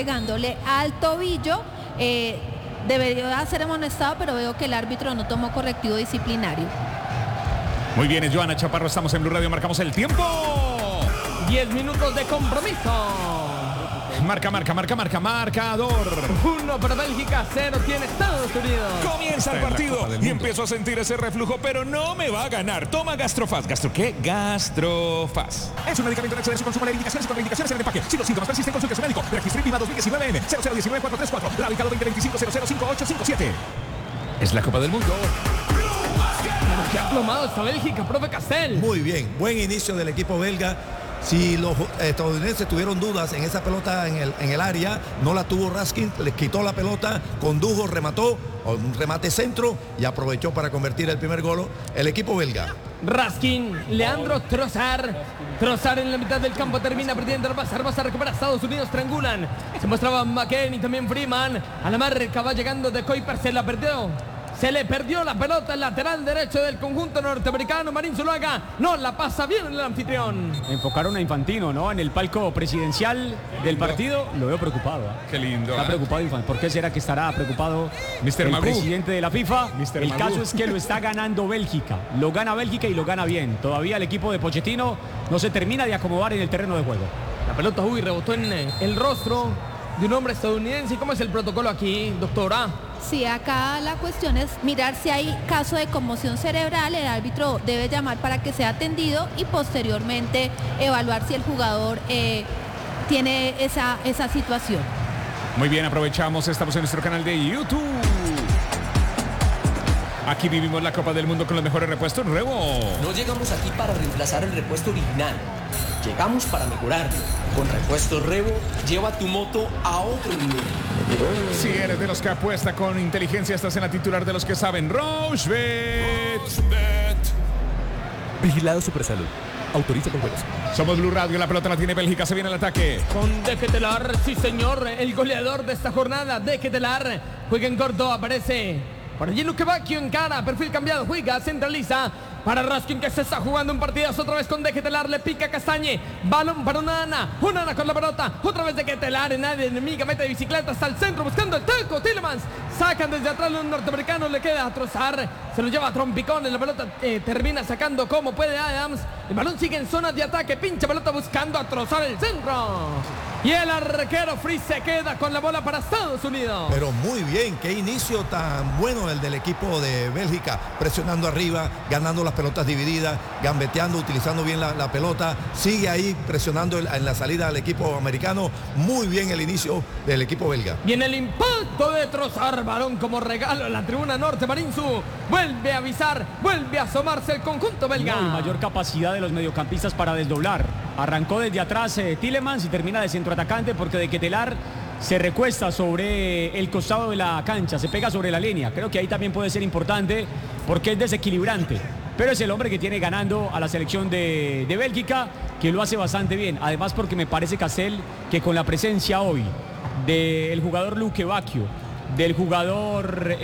pegándole al tobillo. Debería ser amonestado, pero veo que el árbitro no tomó correctivo disciplinario. Muy bien, es Joana Chaparro, estamos en Blue Radio, marcamos el tiempo. 10 minutos de compromiso. Marcador. 1 para Bélgica, 0 tiene Estados Unidos. Comienza el partido y empiezo a sentir ese reflujo, pero no me va a ganar. Toma Gastrofaz. ¿Gastro qué? Gastrofaz. Es un medicamento de su consumo, la indicaciones y contraindicaciones en el empaque. Si los síntomas persisten, consulte a su médico. Registro INVIMA 2019 N 0019434. Radicado 2025-005857. Es la Copa del Mundo. Qué aplomado está Bélgica, profe Castel. Muy bien, buen inicio del equipo belga. Si los estadounidenses tuvieron dudas en esa pelota en el área, no la tuvo Raskin, les quitó la pelota, condujo, remató, un remate centro y aprovechó para convertir el primer gol el equipo belga. Raskin, Leandro Trossard en la mitad del campo, termina perdiendo el Barça recupera a Estados Unidos, triangulan. Se mostraba McKennie y también Freeman. A la marca va llegando de Kuiper, se la perdió. Se le perdió la pelota, el lateral derecho del conjunto norteamericano. Marín Zuluaga no la pasa bien el anfitrión. Enfocaron a Infantino, ¿no? En el palco presidencial del partido. Lo veo preocupado. Qué lindo. Está preocupado Infantino. ¿Por qué será que estará preocupado Mr. el Magú, presidente de la FIFA? Mr. El Magú. caso es que lo está ganando Bélgica. Lo gana Bélgica y lo gana bien. Todavía el equipo de Pochettino no se termina de acomodar en el terreno de juego. La pelota rebotó en el rostro de un hombre estadounidense. ¿Cómo es el protocolo aquí, doctora? Sí, acá la cuestión es mirar si hay caso de conmoción cerebral. El árbitro debe llamar para que sea atendido y posteriormente evaluar si el jugador tiene esa situación. Muy bien, aprovechamos, estamos en nuestro canal de YouTube. Aquí vivimos la Copa del Mundo con los mejores repuestos nuevos. No llegamos aquí para reemplazar el repuesto original. Llegamos para mejorarlo. Con Repuestos Revo, lleva tu moto a otro nivel. Si eres de los que apuesta con inteligencia, estás en la titular de los que saben. Rochebet. Vigilado Supersalud. Autoriza con juegos. Somos Blue Radio, la pelota la tiene Bélgica, se viene el ataque. Con De Ketelaar, sí señor, el goleador de esta jornada, De Ketelaar. Juega en corto, aparece por allí Luque Bacchio en cara, perfil cambiado, juega, centraliza. Para Raskin, que se está jugando un partidazo otra vez con De Ketelaar, le pica Castañe, balón para Onana con la pelota, otra vez De Ketelaar en área enemiga, mete de bicicleta hasta el centro buscando el taco, Tielemans, sacan desde atrás los norteamericanos, le queda a Trossard, se lo lleva a Trompicón, en la pelota termina sacando como puede Adams, el balón sigue en zona de ataque, pincha pelota buscando a Trossard el centro. Y el arquero Fries se queda con la bola para Estados Unidos. Pero muy bien, qué inicio tan bueno el del equipo de Bélgica, presionando arriba, ganando las pelotas divididas, gambeteando, utilizando bien la pelota, sigue ahí presionando en la salida al equipo americano. Muy bien el inicio del equipo belga. Viene el impacto de Trossard, balón como regalo en la tribuna norte. Marinzu vuelve a avisar, vuelve a asomarse el conjunto belga. No, y mayor capacidad de los mediocampistas para desdoblar. Arrancó desde atrás Tielemans y termina de centroatacante porque De Ketelaar se recuesta sobre el costado de la cancha, se pega sobre la línea. Creo que ahí también puede ser importante porque es desequilibrante. Pero es el hombre que tiene ganando a la selección de Bélgica, que lo hace bastante bien. Además porque me parece, Castel, que con la presencia hoy del jugador Luque Bacchio, del jugador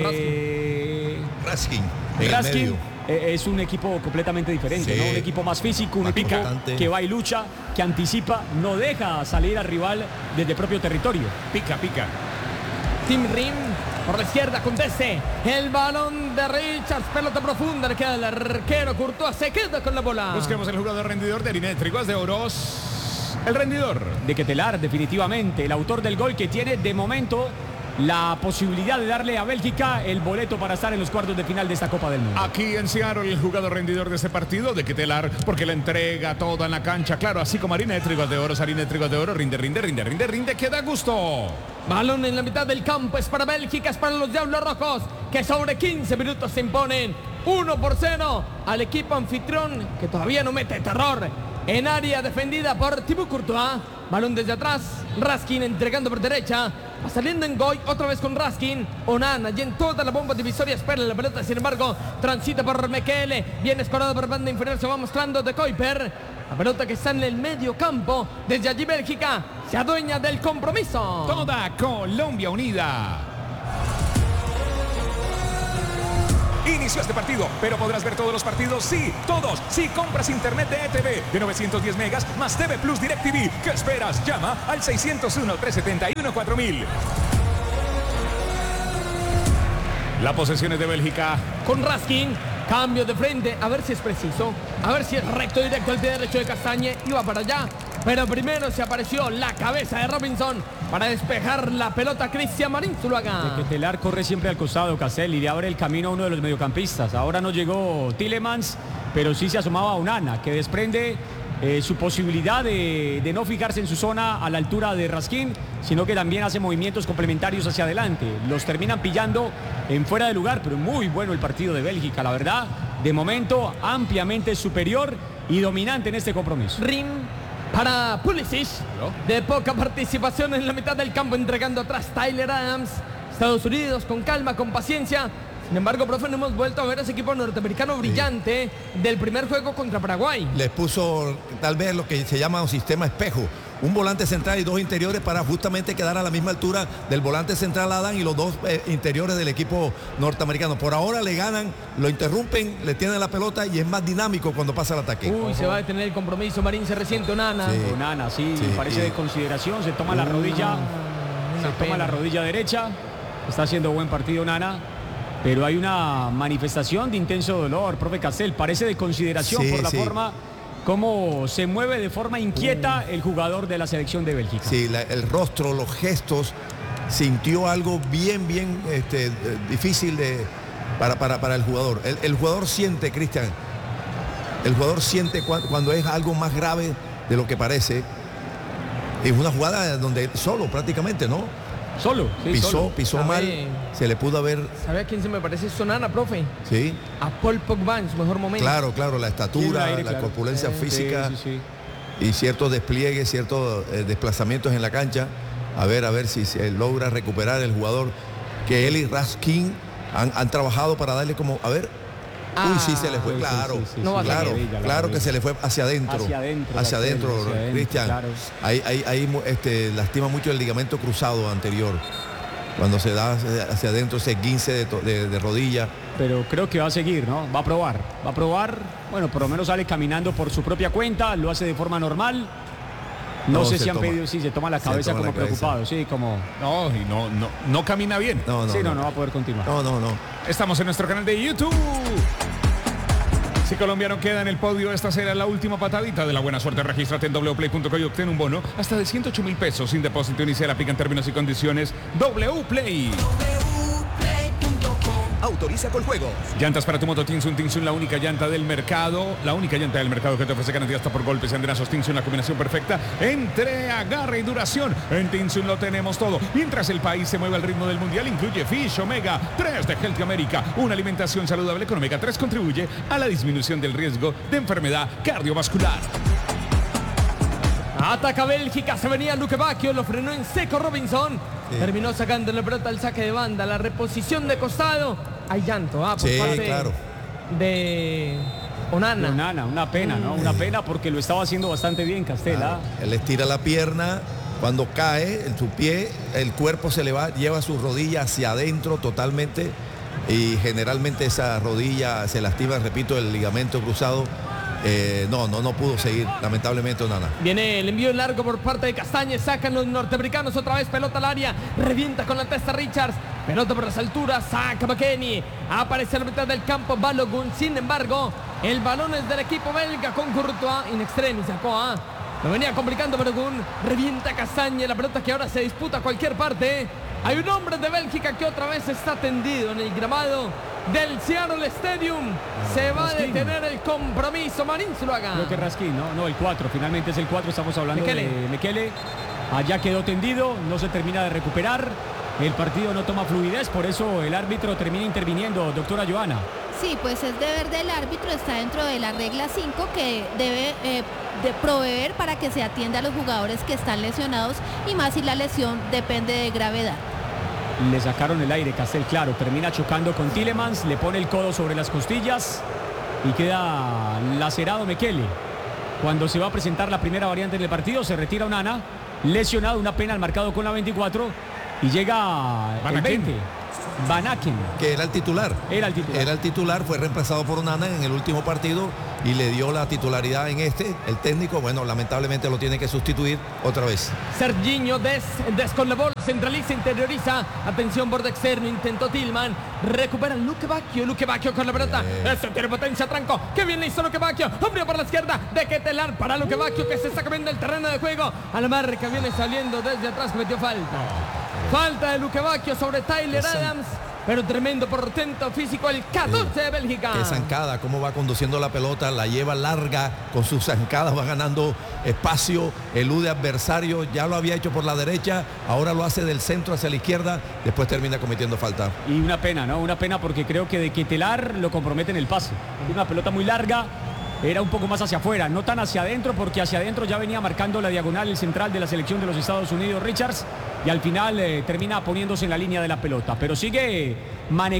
Raskin, es un equipo completamente diferente, sí, ¿no? Un equipo más físico, un equipo que va y lucha, que anticipa, no deja salir al rival desde el propio territorio. Pica. Tim Rim por la izquierda con Dese. El balón de Richards, pelota profunda, le queda el arquero Courtois, se queda con la bola. Busquemos el jugador rendidor de Arinétricos de Oros. El rendidor. De Ketelaar, definitivamente, el autor del gol que tiene de momento la posibilidad de darle a Bélgica el boleto para estar en los cuartos de final de esta Copa del Mundo. Aquí en Seattle, el jugador rendidor de este partido, De Ketelaar, porque la entrega toda en la cancha, claro, así como Arinétricos de Oro, rinde, que da gusto. Balón en la mitad del campo, es para Bélgica, es para los Diablos Rojos, que sobre 15 minutos se imponen 1-0 al equipo anfitrión, que todavía no mete terror en área defendida por Thibaut Courtois. Balón desde atrás, Raskin entregando por derecha, va saliendo en Goy, otra vez con Raskin. Onana, y en toda la bomba divisoria espera la pelota, sin embargo, transita por Mekele, bien escorado por banda inferior, se va mostrando de Kuiper. La pelota que está en el medio campo, desde allí Bélgica se adueña del compromiso. Toda Colombia unida. Inició este partido, pero podrás ver todos los partidos, sí, todos, si compras internet de ETV de 910 megas más TV Plus DirecTV. ¿Qué esperas? Llama al 601-371-4000. La posesión es de Bélgica. Con Raskin, cambio de frente, a ver si es preciso, a ver si es recto, directo al pie derecho de Castañe, iba para allá, pero primero se apareció la cabeza de Robinson para despejar la pelota. Cristian Marín Zuluaga. Telar corre siempre al costado, Castel, y le abre el camino a uno de los mediocampistas. Ahora no llegó Tielemans, pero sí se asomaba a Onana, que desprende su posibilidad de no fijarse en su zona a la altura de Raskin, sino que también hace movimientos complementarios hacia adelante. Los terminan pillando en fuera de lugar, pero muy bueno el partido de Bélgica, la verdad, de momento ampliamente superior y dominante en este compromiso. Rim para Pulisic, de poca participación en la mitad del campo, entregando atrás Tyler Adams. Estados Unidos con calma, con paciencia. Sin embargo, profe, no hemos vuelto a ver ese equipo norteamericano brillante del primer juego contra Paraguay. Les puso tal vez lo que se llama un sistema espejo. Un volante central y dos interiores para justamente quedar a la misma altura del volante central Adán y los dos interiores del equipo norteamericano. Por ahora le ganan, lo interrumpen, le tienen la pelota y es más dinámico cuando pasa el ataque. Uy, se va a detener el compromiso. Marín se resiente Onana. Sí. Onana, sí, Sí, parece de consideración, se toma la rodilla, toma la rodilla derecha, está haciendo buen partido Onana, pero hay una manifestación de intenso dolor, profe Castel, parece de consideración por la forma como se mueve de forma inquieta el jugador de la selección de Bélgica. Sí, el rostro, los gestos, sintió algo bien difícil para el jugador. El jugador siente, Cristian, el jugador siente cuando es algo más grave de lo que parece. Es una jugada donde solo prácticamente, ¿no? Solo, sí, pisó mal, se le pudo haber... ¿Sabe a quién se me parece? Onana, profe. Sí. A Paul Pogba en su mejor momento. Claro, la estatura, aire, la corpulencia física sí. Y ciertos despliegues, ciertos desplazamientos en la cancha. A ver si se logra recuperar el jugador que él y Raskin han trabajado para darle como, a ver... Uy, sí, se le fue, claro, claro que se le fue hacia adentro, Cristian. Claro. Ahí lastima mucho el ligamento cruzado anterior, cuando se da hacia adentro ese 15 de rodilla. Pero creo que va a seguir, ¿no? Va a probar, bueno, por lo menos sale caminando por su propia cuenta, lo hace de forma normal. No sé si han pedido, sí, se toma la cabeza como preocupado, sí, como... No camina bien. No va a poder continuar. No. Estamos en nuestro canal de YouTube. Si colombiano queda en el podio, esta será la última patadita de la buena suerte. Regístrate en wplay.co y obtén un bono hasta de 108.000 pesos sin depósito inicial. Aplica en términos y condiciones. Wplay. Autoriza con juegos. Llantas para tu moto Tinsun. Tinsun, la única llanta del mercado. La única llanta del mercado que te ofrece garantía hasta por golpes y andenazos. Tinsun, la combinación perfecta entre agarre y duración. En Tinsun lo tenemos todo. Mientras el país se mueve al ritmo del mundial, incluye Fish Omega 3 de Healthy America. Una alimentación saludable con Omega 3 contribuye a la disminución del riesgo de enfermedad cardiovascular. Ataca Bélgica, se venía Luque Bacchio, lo frenó en seco Robinson. Sí. Terminó sacando la pelota al saque de banda, la reposición de costado. Hay llanto, por parte de Onana. Una pena, ¿no? Una pena porque lo estaba haciendo bastante bien Castela. Él estira la pierna, cuando cae en su pie, el cuerpo se le va, lleva su rodilla hacia adentro totalmente y generalmente esa rodilla se lastima, repito, el ligamento cruzado. No pudo seguir, lamentablemente, Onana. Viene el envío largo por parte de Castañe, sacan los norteamericanos otra vez, pelota al área, revienta con la testa Richards, pelota por las alturas, saca McKennie, aparece a la mitad del campo Balogun, sin embargo, el balón es del equipo belga con Courtois, in extremis sacó lo venía complicando Balogun, revienta Castañe, la pelota que ahora se disputa a cualquier parte. Hay un hombre de Bélgica que otra vez está tendido en el gramado del Seattle Stadium. Se va a detener el compromiso. Marín Zuluaga. Creo que Raskin, no, el 4, finalmente es el 4, estamos hablando de Mekele. Allá quedó tendido, no se termina de recuperar. El partido no toma fluidez, por eso el árbitro termina interviniendo, doctora Joana. Sí, pues es deber del árbitro, está dentro de la regla 5 que debe de proveer para que se atienda a los jugadores que están lesionados y más si la lesión depende de gravedad. Le sacaron el aire, Castel, claro, termina chocando con Tielemans, le pone el codo sobre las costillas y queda lacerado Mekele. Cuando se va a presentar la primera variante del partido, se retira Onana, lesionado, una pena al marcado con la 24 y llega el 20. Van Aken, que era el titular. Era el titular. Era el titular, fue reemplazado por Onana en el último partido y le dio la titularidad en este. El técnico, bueno, lamentablemente lo tiene que sustituir otra vez. Serginho Des con la bola, centraliza, interioriza. Atención, borde externo, intentó Tillman. Recupera Luque Bacchio con la pelota. Eso tiene potencia, tranco. Qué bien le hizo Luque Bacchio. Abrió por la izquierda de Ketelaere para Luque Bacchio, que se está comiendo el terreno de juego. A la marca viene saliendo desde atrás, cometió falta. Falta de Luque Bacchio sobre Tyler Adams. Pero tremendo portento físico el 14 de Bélgica. Qué zancada, cómo va conduciendo la pelota, la lleva larga, con sus zancadas va ganando espacio, elude adversario, ya lo había hecho por la derecha, ahora lo hace del centro hacia la izquierda, después termina cometiendo falta. Y una pena, ¿no? Una pena porque creo que de Ketelaere lo compromete en el pase. Una pelota muy larga, era un poco más hacia afuera, no tan hacia adentro, porque hacia adentro ya venía marcando la diagonal el central de la selección de los Estados Unidos, Richards, y al final termina poniéndose en la línea de la pelota, pero sigue manejando